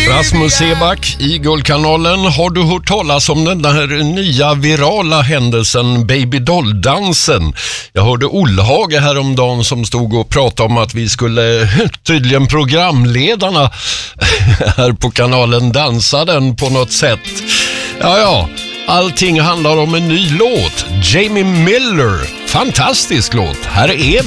Rasmus Seback i Guldkanalen. Har du hört talas om den där nya virala händelsen Baby Doll-dansen? Jag hörde Ollhage häromdagen som stod och pratade om att vi skulle, tydligen programledarna här på kanalen, dansa den på något sätt. Ja, allting handlar om en ny låt. Jamie Miller, fantastisk låt. Här är